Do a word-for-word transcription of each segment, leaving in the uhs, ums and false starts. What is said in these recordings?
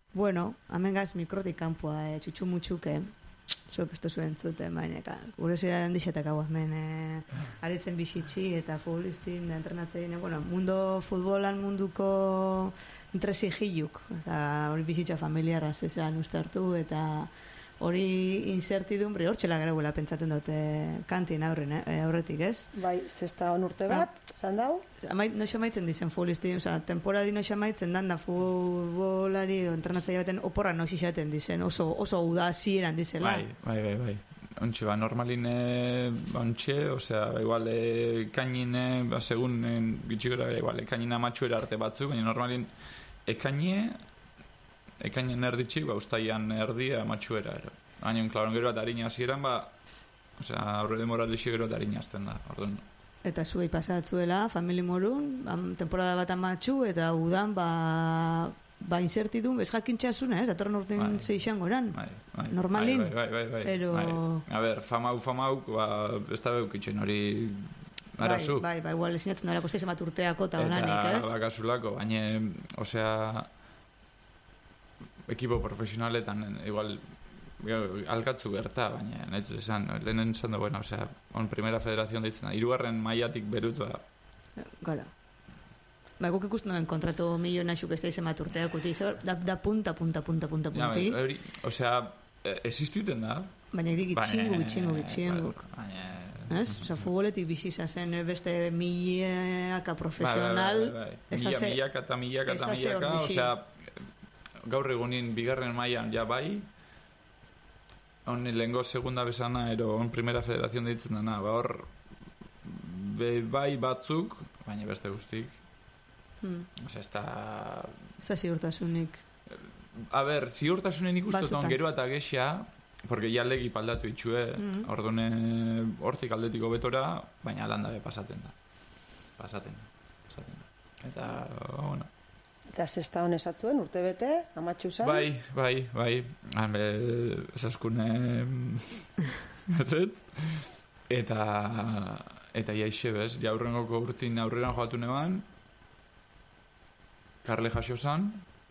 Bueno, amengaz mikrotik kanpoa, eh, txutxu-mutxuke, zuek esto zuen zuten, baina, gure zira handixetak hau hemen, eh, aritzen bizitzi eta futbolistin, da entrenatzein, bueno, mundo futbolan munduko interesi hiluk, eta hori bizitza familiarra zezean uste hartu, eta hori incertidumbre, hor txela gara guela pentsatzen dute kantin aurren, eh, aurretik, ez? Bai, zesta on urte bat, zan dau? Amait, no xamaitzen dizen futbolistin, oza, temporadi no xamaitzen dan da futbolari o entrenatzaile baten oporra no xixaten dizen, oso, oso uda zieran dizela. Bai, bai, bai, bai. Ontxe, ba, normalin, eh, ontxe, osea, ba, igual, eh, kainine, ba, segun, eh, bitxikora, igual, kainina matxuera arte batzuk, baina normalin, ekaine, ekainen erditxik, ba, ustaian erdia matxuera, ero. Baina, klaron, gero bat harina zieran, ba, osea, aurre demoraldixi gero bat harina azten da, orduan. Eta zuei pasatzuela, famili morun, am, temporada bat amatxu, eta udan, ba, ba insertidun, ez jakintxasuna, ez, datorren urtein Bai. zeixan goran. Bai, bai. Normalin. Bai, bai, bai, bai, bai. Ero... Bai. A ber, famau, famau, ba, ez da beukitzen hori arazu. Bai, bai, bai, igual esinatzen da, lako zeiz emat urteako eta honanik, ez? Eta bakasulako, baina, osea, ekipo profesionaletan, igual, alkatzu gerta, baina, nahi dut esan, lehenen esan da, bueno, osea, on primera federazion deitzen da, hirugarren mailatik berutua. Gara. Ba, guk ikusten duen kontratu miliona xuk ez da izan bat urteak uti, da, da punta, punta, punta, punta, Ja, punti. hori, osea, existuten da. Baina dik itxingu, Baina, itxingu, itxingu. Baina, Ez? Osa, futboletik biziza zen beste milaka profesional. Bai, bai, bai, bai. Mila, milaka eta milaka eta esase hor milaka, bizi. osea, gaur egunin bigarren mailan ja bai, on lehengo segunda besana, ero on primera federazion deitzen dana, ba hor, be, bai batzuk, baina beste guztik, Hmm. osea, ez da... Ez da ziurtasunik. A ber, ziurtasunen ikustotan Batzutan. gero eta gexia, porque ja legi paldatu itxue, Mhm. ordone hortik aldetiko betora, baina landabe pasaten da. Pasaten da, pasaten da. Eta, bueno... Eta zesta hon esatzuen, urte bete, amatxu zan? Bai, bai, bai. Hanbe, esaskune... Etzet? Eta... Eta jaixe bez, jaurrengoko urtin aurreran joatu neban, Karle jaso zan,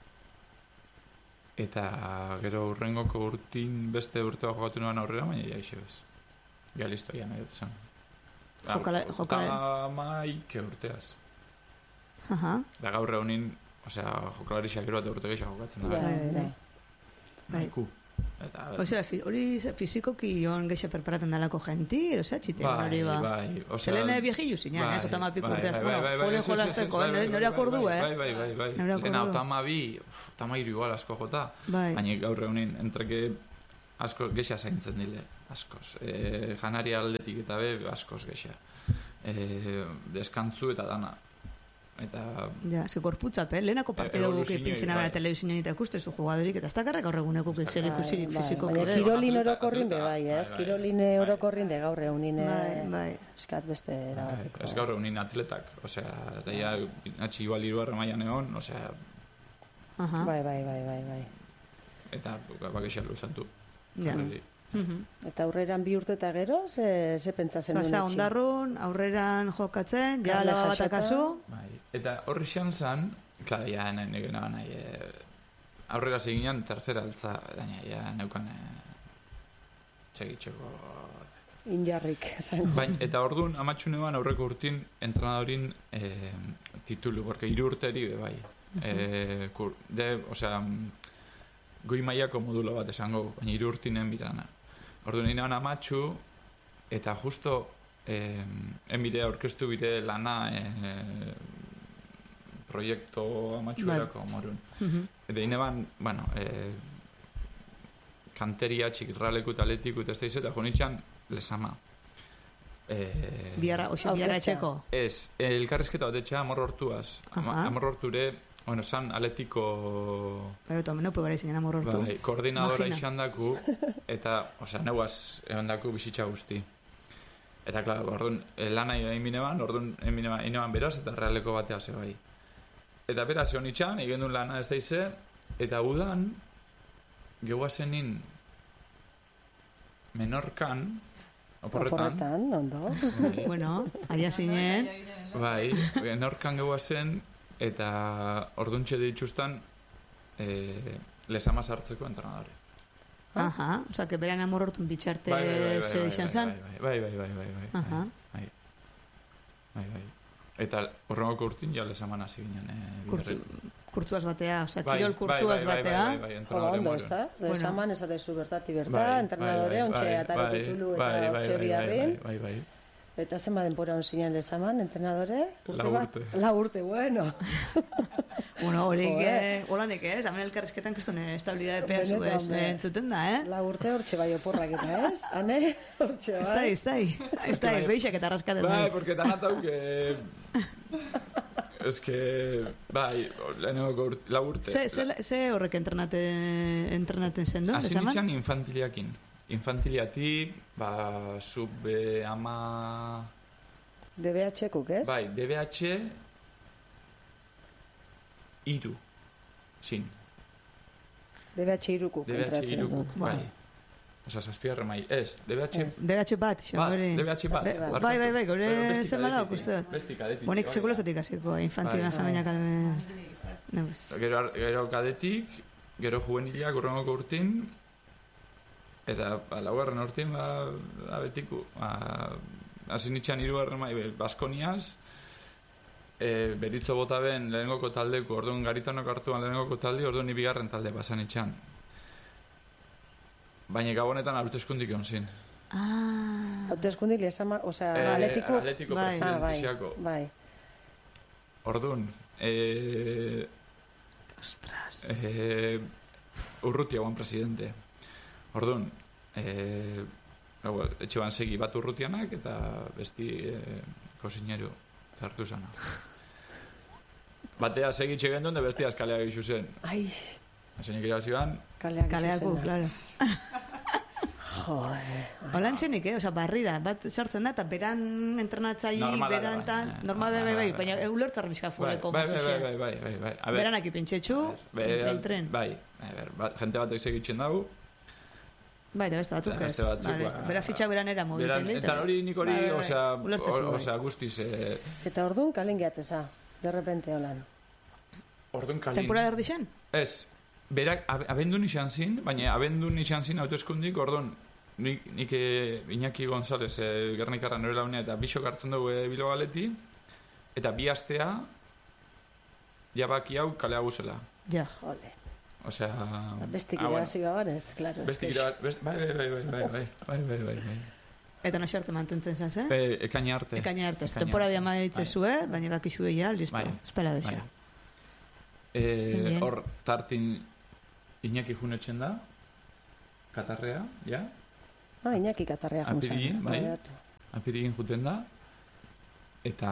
eta gero urrengoko urtin beste urtea jogatu neban aurrera, baina jaixe bez. Ja listo, ja nahi dut zan. Jokala- jokala- Eta maike urteaz. Aha. Da gaur egunin, osea, jokalarixak gero eta urte gehiago jokatzen da. Bai, Bai, bai. Bai. Maiku. Eta, Osea, fi- hori ze- fizikoki on gehiago preparaten dalako jenti, osea, txitean bai, hori ba. bai, osea... Zelene viejillu zinean, ez, otama piku urteaz, bueno, folio jolasteko, bai, bai, nore akordu, bai, eh? Bai, bai, bai, bai, Nore lehena akordu. otama bi, otama iru igual asko jota, Bai. baina gaur egunin, entreke asko gexa zaintzen dile, askoz, e, janari aldetik eta be, askoz gexa, e, deskantzu eta dana, eta... Ja, ze korputzapen, lehenako partida guk Evoluzioa, ipintzen abera bai. telebizioan eta ikustezu jugadorik, eta ez dakarrak gaur eguneko zer ikusirik Bai, fiziko. baina ere. kirolin Atleta, orokorrin be atleta, bai, ez? bai, bai. Kirolin Bai. orokorrin de gaur egunin Bai, bai. eskat beste erabateko. Ez gaur egunin atletak, osea, eta ja, atxi igual iruarra maian egon, osea, Aha. Bai, bai, bai, bai, bai. eta bakexa luzatu. Ja. Horreri. Mhm. Eta aurreran bi urte eta gero, ze, ze pentsatzen duen Pasa, etxe? ondarrun, aurreran jokatzen, ja Karle laba bat jasota. akazu. Bai. Eta horri xan zan, klar, ja, nire nahi, nahi, e, aurrera zeginan tercera altza, baina, ja, neukan, e, txegitxeko... Injarrik, zango. Baina, eta orduan, amatxu neban aurreko urtin, entrenadorin e, titulu, porque hiru urteri, be, bai. E, kur, de, osea, goi mailako modulo bat esango, baina hiru urtinen birana. Orduan, nire amatxu, eta justo, eh, enbire aurkeztu bire lana eh, proiektu amatxuerako morun. Mhm. Eta ineban, bueno, eh, kanteria, txikirraleku, taletiku, eta ez da izeta, jonitxan, lesama. Eh, Biara, oso biara Aurkeztea. etxeko. Ez, elkarrizketa bat etxea amor hortuaz. Aha. Amor horture, bueno, san aletiko... Bai, eta meneu pebara izan amor hortu. Bai, koordinadora Imagina. izan daku, eta, osea, neuaz egon daku bizitza guzti. Eta, klar, orduan, eh, lana egin bineban, orduan, egin bineban beraz, eta realeko batea ze bai. Eta beraz, egon itxan, egin duen lana ez daize, eta udan, gehuazenin menorkan, oporretan, Oporretan, ondo. bai, Bueno, aia zinen, bai, menorkan gehuazen, eta orduntxe dituztan, eh, lesama sartzeko entrenadore. Aha, oza, que beran amor hortun bitxarte ze izan zan. Bai, bai, bai, bai, bai, Aha. bai, bai, bai. Eta horrengoko urtin ja lesaman hasi ginen. Kurtzu, kurtzuaz batea, oza, kirol kurtzuaz batea. Bai, bai, bai, Oba, ondo, ez da? Lesaman esatezu bertati berta, entrenadore, ontxe ataro titulu eta ontxe biharrin. Bai, bai, Eta zenba denpora onzinean lesaman, entrenadore? Lau urte. La urte, bueno. Bueno, horik, holanek ez, hemen elkarrizketan kriston estabilidade peazu ez entzuten da, eh? La urte hortxe bai oporrak eta ez, ane? Hortxe bai. Ez da, ez da, ez da, beixak eta raskaten da. Bai, porque tanatau que... Ez que, bai, lehenengo lau urte. Ze, ze, ze horrek entrenaten, entrenaten zen du? Hasi nintzen infantiliakin. Infantiliati, ba, sub ama... D B H-kuk, ez? Bai, D B H iru, zin. D B H irukuk D B H entratzen du. irukuk, bai. Osa, zazpiarra mai, ez, D B H... D B H bat, xo, Bat, gori. D B H bat. Bai, bai, bai, gore zen bala, okustu. Besti kadetik. Bonik sekulozatik hasiko, infantil benjaminak almen... Gero, gero kadetik, gero juvenilak urrengoko urtin, eta ba, laugarren urtin, ba, abetiku, ba, hasi nitxan hirugarren mai, Baskoniaz, e, beritzo bota ben lehenengoko taldeku, orduan Garitanok hartuan lehenengoko talde, orduan ni bigarren talde pasan itxan. Baina gabonetan hauteskundik egon zin. Ah. Hauteskundik lesama, osea, Eh, atletiko... Atletiko Bai. presidentziako. Bai, Orduan, eh, Ostras. eh, Urrutia guan presidente. Orduan, eh, hau, etxe ban segi bat urrutianak eta besti eh, kosineru zartu zana. Batea segitxe gendun, de bestia eskalea gizu zen. ai, Hasenik irabazi ban, kaleak Kaleaku, zuzena. claro. Joder. Hola entzenik, eh? Osa, barri da, bat sartzen da, eta beran entrenatzai, Normala da, beran bai, tan, eh, normal, bai, bai, bai, normala da. baina eulertzarra bizka bai, fuleko bai, bai, posizioa. bai, bai, bai, bai, a ber, Beran aki pentsatxu, be- tren, tren. bai, a ber, bat, jente batek segitzen dago, Bai, da beste batzuk Eta ez. beste batzuk, Vale, ba- bera fitxa beran era mobilten beran, dit. eta hori nik hori, Bai, bai, bai. osea, Ulertzen zuen, o- bai. osea, guztiz, eh, Eta orduan kalen gehatzeza, de repente holan. orduan kalin. Temporada erdi zen? Ez, berak ab- abendun izan zin, baina abendun izan zin hauteskundik, orduan, nik, nik eh, Iñaki González, eh, Gernikarra nore launea, eta bisok hartzen dugu eh, Bilbao galeti, eta bi astea, jabaki hau kalea guzela. Ja. Jole. Osea... Eta bestik ah, bueno, irabazi gabanez, claro. Bestik irabazi, best, bai, bai, bai, bai, bai, bai, bai, bai, bai, bai. Eta nahi arte mantentzen zaz, eh? E, ekaina arte. Ekaina arte. Ekaina Temporada arte. amaitze Bai. zue, baina baki zue ja, listo. Bai. Ez dela Bai. desia. Eh, Bien. hor, tartin Iñaki junetzen da, Katarrea, ja, Ah, Iñaki Katarrea juntzan. Apirilin, bai. apirilin juten da, eta...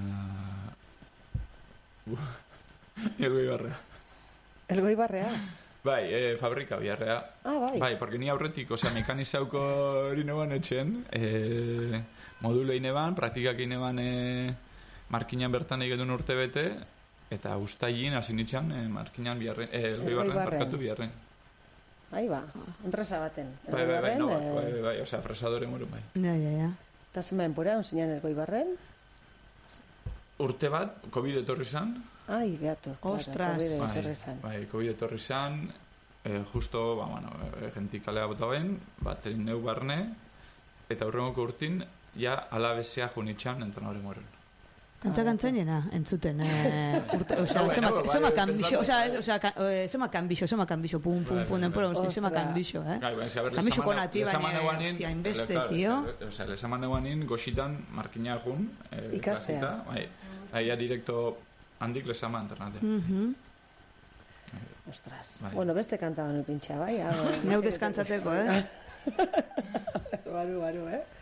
Elgoi barrea. Elgoi barrea. Bai, eh, fabrika biharrea. Ah, bai. Bai, porque ni aurretik, osea, mekanizauko hori neban etxen, eh, module ineban, praktikak ineban eh, markinan bertan egedun urte bete, eta ustailin hasi nitxan eh, markinan biharren, eh, elgoi barren, Elgoibarren. barkatu biharren. Ahí ba, enpresa baten. Bai, bai, bai, no, Elgoibarren, bai, eh, bai, bai, osea, fresadore moru, bai. Ja, ja, ja. Eta zenba denpora, onzinean Elgoibarren? Urte bat, Covid etorri zan, Ai, beatu. Ostras. Bai, bai, etorri zan. bai, Covid etorri zan, eh, justo, ba, bueno, eh, jentik kalea bota ben, bat egin neu barne, eta hurrengoko urtin, ja, alabezea junitxan entrenadore moren. Kantzak antzainena, entzuten, eh, urte, osea, No, zema, bueno, zema bai, kanbixo, pensando- osea, osea, ka- eh, zema kanbixo, zema kanbixo, pum, pum, Bai, pum, bai, denpora, bai. osea, zema Ostras. kanbixo, eh? Gai, baina, eske, a ber, Kamixo lesamana- konati, baina, lesamana guanin- hostia, hainbeste, claro, tío. eske, Osea, lesamana guanin, goxitan, markina jun, eh, Ikastea. klasita, bai, aia direkto handik lesama entrenate. Mhm. Ostras. Bai. Bueno, beste kantaban el pintxa, bai? Ah, Neu deskantzatzeko, eh? Baru, baru, eh?